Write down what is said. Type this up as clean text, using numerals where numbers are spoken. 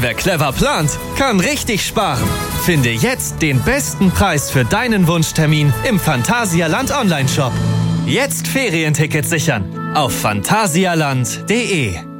wer clever plant, kann richtig sparen. Finde jetzt den besten Preis für deinen Wunschtermin im Phantasialand Online-Shop. Jetzt Ferientickets sichern auf phantasialand.de.